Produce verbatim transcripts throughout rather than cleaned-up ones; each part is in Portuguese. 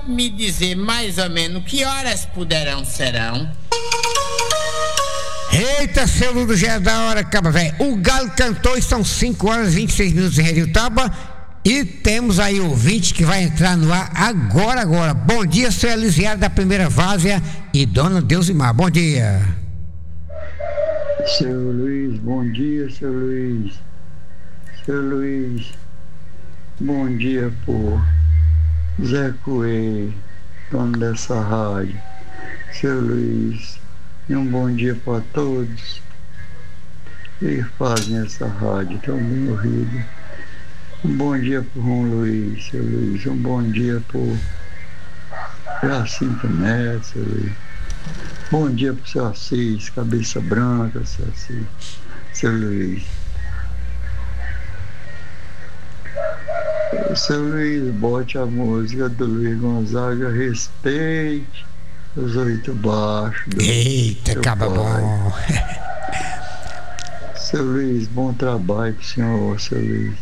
me dizer mais ou menos que horas puderão serão? Eita, seu Ludo, já é da hora, caba velho. O Galo cantou e são cinco horas e vinte e seis minutos em Redutaba. E temos aí o ouvinte que vai entrar no ar agora, agora. Bom dia, seu Elisiário da Primeira Várzea e Dona Deusimar. Bom dia. Seu Luiz, bom dia, seu Luiz. Seu Luiz, bom dia, pô. Zé Coelho, dono dessa rádio. Seu Luiz, e um bom dia para todos que fazem essa rádio tão bem ouvida. Um bom dia pro Ron Luiz, seu Luiz. Um bom dia pro Jacinto Neto, seu Luiz. Bom dia pro seu Assis, cabeça branca, seu Assis, seu Luiz. Seu Luiz, bote a música do Luiz Gonzaga, respeite os oito baixos. Eita, acaba bom. Seu Luiz, bom trabalho pro senhor, seu Luiz.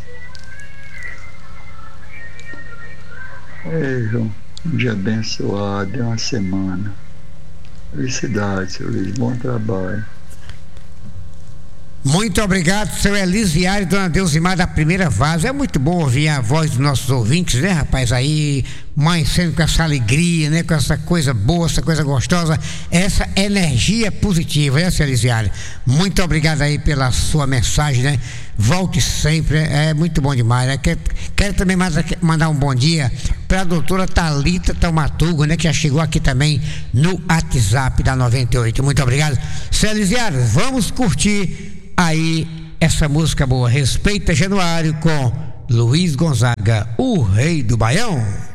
Ei, João, um dia abençoado, é uma semana. Felicidade, seu Luiz, bom trabalho. Muito obrigado, seu Elisiário e Dona Deusimar da Primeira Várzea. É muito bom ouvir a voz dos nossos ouvintes, né, rapaz? Aí, mãe sendo com essa alegria, né? Com essa coisa boa, essa coisa gostosa, essa energia positiva, né, seu Elisiário? Muito obrigado aí pela sua mensagem, né? Volte sempre, é muito bom demais, né? Quero, quero também mandar um bom dia para a doutora Thalita Taumatugo, né? Que já chegou aqui também no WhatsApp da noventa e oito. Muito obrigado. Seu Elisiário, vamos curtir aí essa música boa, Respeita Januário, com Luiz Gonzaga, o rei do Baião.